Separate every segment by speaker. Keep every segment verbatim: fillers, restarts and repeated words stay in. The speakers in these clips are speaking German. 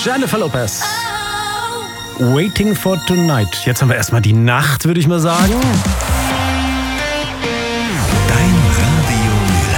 Speaker 1: Jennifer Lopez. Waiting for Tonight. Jetzt haben wir erstmal die Nacht, würde ich mal sagen.
Speaker 2: Dein Radio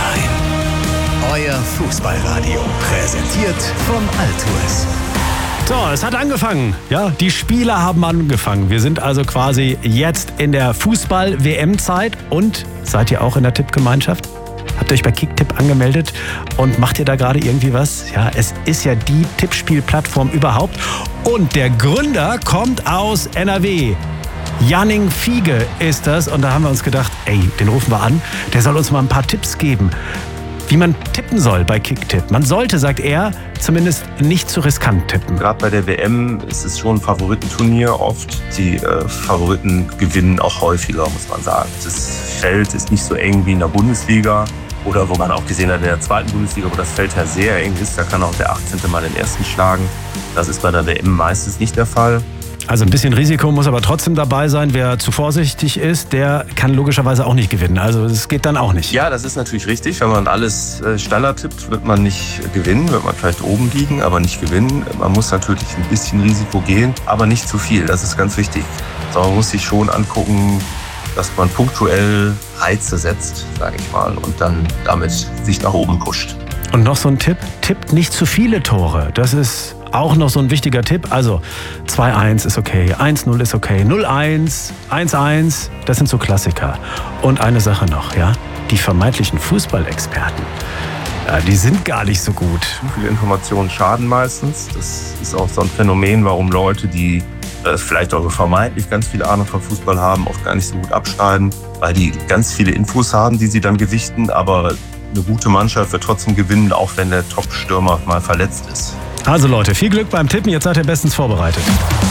Speaker 2: Mülheim. Euer Fußballradio. Präsentiert von Altues.
Speaker 1: So, es hat angefangen. Ja, die Spiele haben angefangen. Wir sind also quasi jetzt in der Fußball-W M-Zeit. Und seid ihr auch in der Tippgemeinschaft? Habt ihr euch bei Kicktipp angemeldet und macht ihr da gerade irgendwie was? Ja, es ist ja die Tippspielplattform überhaupt. Und der Gründer kommt aus N R W. Janning Fiege ist das. Und da haben wir uns gedacht, ey, den rufen wir an. Der soll uns mal ein paar Tipps geben, wie man tippen soll bei Kicktipp. Man sollte, sagt er, zumindest nicht zu riskant tippen.
Speaker 3: Gerade bei der W M ist es schon ein Favoritenturnier oft. Die äh, Favoriten gewinnen auch häufiger, muss man sagen. Das Feld ist nicht so eng wie in der Bundesliga. Oder wo man auch gesehen hat in der zweiten Bundesliga, wo das Feld ja sehr eng ist. Da kann auch der achtzehnte mal den ersten schlagen. Das ist bei der W M meistens nicht der Fall.
Speaker 1: Also ein bisschen Risiko muss aber trotzdem dabei sein. Wer zu vorsichtig ist, der kann logischerweise auch nicht gewinnen. Also es geht dann auch nicht.
Speaker 3: Ja, das ist natürlich richtig. Wenn man alles Standard tippt, wird man nicht gewinnen. Wird man vielleicht oben liegen, aber nicht gewinnen. Man muss natürlich ein bisschen Risiko gehen, aber nicht zu viel. Das ist ganz wichtig. Also man muss sich schon angucken, dass man punktuell Reize setzt, sage ich mal, und dann damit sich nach oben pusht.
Speaker 1: Und noch so ein Tipp, tippt nicht zu viele Tore. Das ist auch noch so ein wichtiger Tipp. Also zwei eins ist okay, eins null ist okay, null eins, eins eins, das sind so Klassiker. Und eine Sache noch, ja, die vermeintlichen Fußballexperten, ja, die sind gar nicht so gut.
Speaker 3: Zu viele Informationen schaden meistens. Das ist auch so ein Phänomen, warum Leute, die äh, vielleicht auch vermeintlich ganz viel Ahnung von Fußball haben, oft gar nicht so gut abschneiden, weil die ganz viele Infos haben, die sie dann gewichten, aber eine gute Mannschaft wird trotzdem gewinnen, auch wenn der Top-Stürmer mal verletzt ist.
Speaker 1: Also Leute, viel Glück beim Tippen, jetzt seid ihr bestens vorbereitet.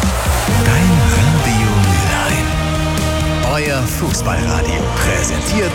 Speaker 2: Dein Radio Mülheim. Euer Fußballradio. Präsentiert